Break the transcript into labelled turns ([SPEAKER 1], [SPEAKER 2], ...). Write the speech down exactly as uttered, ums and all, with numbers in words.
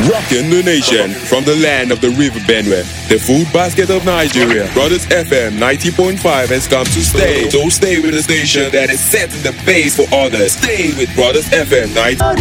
[SPEAKER 1] Rocking the nation from the land of the river Benue, the food basket of Nigeria. Brothers F M ninety point five has come to stay. So stay with the station that is setting the pace for others. Stay with Brothers F M ninety.